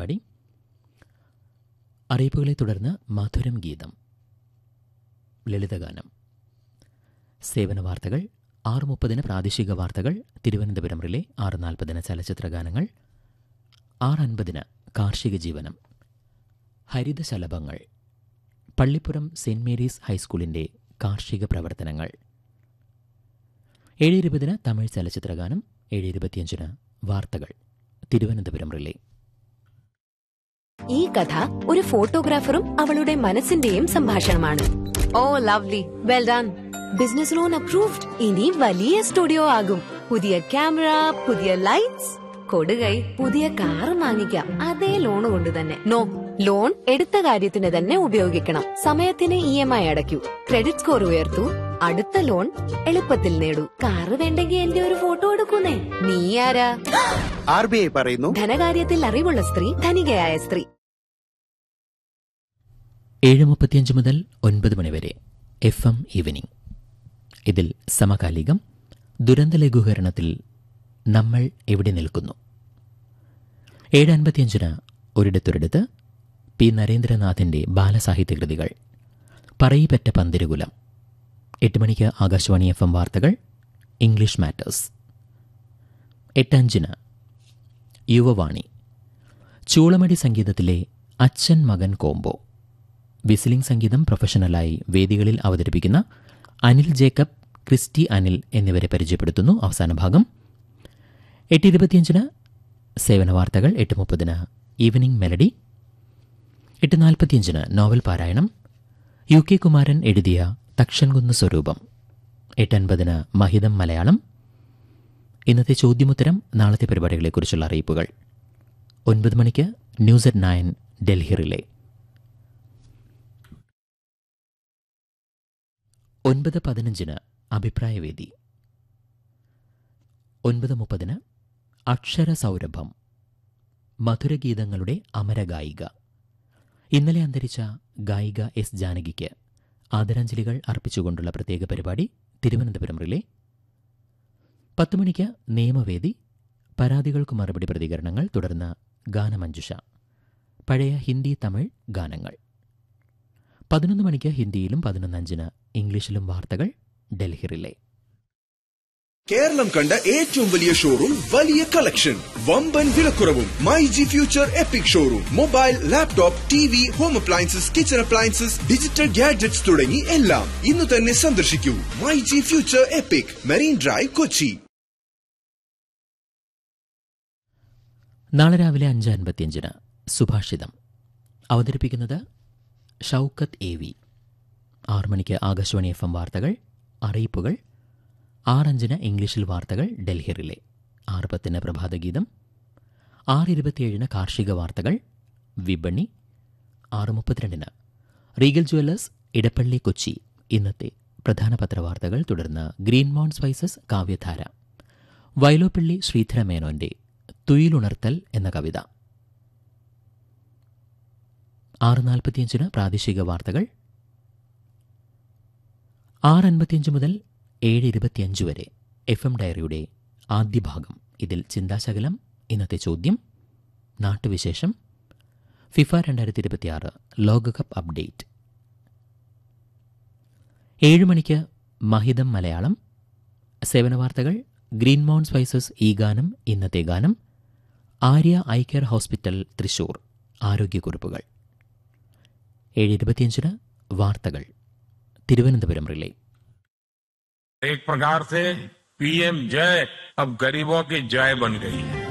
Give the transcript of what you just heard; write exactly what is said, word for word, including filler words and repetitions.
പരിപാടി. അറിയിപ്പുകളെ തുടർന്ന് മധുരം ഗീതം, ലളിതഗാനം, സേവന വാർത്തകൾ, ആറ് മുപ്പതിന് പ്രാദേശിക വാർത്തകൾ തിരുവനന്തപുരം റിലേ, ആറ് നാൽപ്പതിന് ചലച്ചിത്രഗാനങ്ങൾ, ആറ് അൻപതിന് കാർഷിക ജീവനം, ഹരിതശലഭങ്ങൾ, പള്ളിപ്പുറം സെന്റ് മേരീസ് ഹൈസ്കൂളിന്റെ കാർഷിക പ്രവർത്തനങ്ങൾ, ഏഴ് ഇരുപതിന് തമിഴ് ചലച്ചിത്രഗാനം, ഏഴ് ഇരുപത്തിയഞ്ചിന് വാർത്തകൾ തിരുവനന്തപുരം റിലേ. ഈ കഥ ഒരു ഫോട്ടോഗ്രാഫറും അവളുടെ മനസ്സിന്റെയും സംഭാഷണമാണ്. ഓ lovely, well done. Business loan approved. ഇനി വലിയ സ്റ്റുഡിയോ ആകും. പുതിയ ക്യാമറ, പുതിയ ലൈറ്റ്സ്, കൊടുകൈ, പുതിയ കാർ വാങ്ങിക്കാം. അതേ ലോൺ കൊണ്ട് തന്നെ. നോ, ലോൺ എടുത്ത കാര്യത്തിന് തന്നെ ഉപയോഗിക്കണം. സമയത്തിന് E M I അടയ്ക്കൂ, credit score ഉയർത്തൂ, അടുത്ത ലോൺ എളുപ്പത്തിൽ നേടൂ. കാറ് വേണ്ടെങ്കിൽ എന്റെ ഒരു ഫോട്ടോ എടുക്കുന്നേ. നീ ആരാ? ആർ ബി ഐ പറയുന്നു, ധനകാര്യത്തിൽ അറിവുള്ള സ്ത്രീ ധനികയായ സ്ത്രീ. ഏഴ് മുപ്പത്തിയഞ്ച് മുതൽ ഒൻപത് മണിവരെ എഫ് എം ഈവനിംഗ്. ഇതിൽ സമകാലികം, ദുരന്ത ലഘൂകരണത്തിൽ നമ്മൾ എവിടെ നിൽക്കുന്നു. ഏഴ് അൻപത്തിയഞ്ചിന് ഒരിടത്തൊരിടത്ത് പി നരേന്ദ്രനാഥിന്റെ ബാലസാഹിത്യ കൃതികൾ, പറയിപ്പറ്റ പന്തിരുകുലം. എട്ട് മണിക്ക് ആകാശവാണി എഫ് എം വാർത്തകൾ, ഇംഗ്ലീഷ് മാറ്റേഴ്സ്. എട്ടഞ്ചിന് യുവവാണി, ചൂളമടി സംഗീതത്തിലെ അച്ഛൻ മകൻ കോംബോ. വിസിലിംഗ് സംഗീതം പ്രൊഫഷണലായി വേദികളിൽ അവതരിപ്പിക്കുന്ന അനിൽ ജേക്കബ്, ക്രിസ്റ്റി അനിൽ എന്നിവരെ പരിചയപ്പെടുത്തുന്നു. അവസാന ഭാഗം. എട്ട് ഇരുപത്തിയഞ്ചിന് സേവന വാർത്തകൾ, എട്ട് മുപ്പതിന് ഈവനിംഗ് മെലഡി, എട്ട് നാൽപ്പത്തിയഞ്ചിന് നോവൽ പാരായണം, യു കെ കുമാരൻ എഴുതിയ തക്ഷൻകുന്ന് സ്വരൂപം. എട്ട് അൻപതിന് മഹിതം മലയാളം. ഇന്നത്തെ ചോദ്യമുത്തരം, നാളത്തെ പരിപാടികളെക്കുറിച്ചുള്ള അറിയിപ്പുകൾ. ഒൻപത് മണിക്ക് news at nine Delhi relay. ഒൻപത് പതിനഞ്ചിന് അഭിപ്രായവേദി. ഒൻപത് മുപ്പതിന് അക്ഷരസൗരഭം, മധുരഗീതങ്ങളുടെ അമരഗായിക. ഇന്നലെ അന്തരിച്ച ഗായിക എസ് ജാനകിക്ക് ആദരാഞ്ജലികൾ അർപ്പിച്ചുകൊണ്ടുള്ള പ്രത്യേക പരിപാടി തിരുവനന്തപുരം റിലേ. പത്ത് മണിക്ക് നിയമവേദി, പരാതികൾക്ക് മറുപടി, പ്രതികരണങ്ങൾ, തുടർന്ന് ഗാനമഞ്ജുഷ, പഴയ ഹിന്ദി തമിഴ് ഗാനങ്ങൾ. പതിനൊന്ന് മണിക്ക് ഹിന്ദിയിലും പതിനൊന്നഞ്ചിന് ഇംഗ്ലീഷിലും വാർത്തകൾ ഡൽഹി റിലേ. കേരളം കണ്ട ഏറ്റവും വലിയ ഷോറൂം, വലിയ കളക്ഷൻ, വമ്പൻ വിലക്കുറവും. My G future EPIC showroom. Mobile, laptop, T V, home appliances, kitchen appliances, digital gadgets തുടങ്ങി എല്ലാം ഇന്ന് തന്നെ സന്ദർശിക്കൂ. My G future EPIC, marine drive, Kochi. നാളെ രാവിലെ അഞ്ച് അൻപത്തിയഞ്ചിന് സുഭാഷിതം, അവതരിപ്പിക്കുന്നത് ഷൌക്കത്ത് എ വി. ആറ് മണിക്ക് ആകാശവാണി എഫ് എം വാർത്തകൾ, അറിയിപ്പുകൾ. ആറഞ്ചിന് ഇംഗ്ലീഷിൽ വാർത്തകൾ ഡൽഹി റിലേ. ആറ് പത്തിന് പ്രഭാതഗീതം. ആറ് ഇരുപത്തിയേഴിന് കാർഷിക വാർത്തകൾ, വിപണി. ആറ് മുപ്പത്തിരണ്ടിന് റീഗൽ ജുവല്ലേഴ്സ് ഇടപ്പള്ളി കൊച്ചി, ഇന്നത്തെ പ്രധാന പത്രവാർത്തകൾ. തുടർന്ന് ഗ്രീൻ മൗൺ സ്പൈസസ് കാവ്യധാര, വയലോപ്പള്ളി ശ്രീധര മേനോന്റെ തുയിലുണർത്തൽ എന്ന കവിത. ആറ് നാൽപ്പത്തിയഞ്ചിന് പ്രാദേശിക വാർത്തകൾ. ആറ് അൻപത്തിയഞ്ച് മുതൽ ഏഴ് ഇരുപത്തിയഞ്ച് വരെ എഫ് എം ഡയറിയുടെ ആദ്യ ഭാഗം. ഇതിൽ ചിന്താശകലം, ഇന്നത്തെ ചോദ്യം, നാട്ടുവിശേഷം, ഫിഫ രണ്ടായിരത്തി ഇരുപത്തിയാറ് ലോകകപ്പ് അപ്ഡേറ്റ്. ഏഴ് മണിക്ക് മഹിതം മലയാളം, സേവന വാർത്തകൾ, ഗ്രീൻ മൗണ്ട് സ്പൈസസ് ഈ ഗാനം, ഇന്നത്തെ ഗാനം, Arya eye care hospital Thrissur, ആരോഗ്യക്കുറിപ്പുകൾ. ഏഴ് ഇരുപത്തിയഞ്ചിന് വാർത്തകൾ തിരുവനന്തപുരം റിലേ. एक प्रकार से पीएम जय अब गरीबों की जय बन गई है.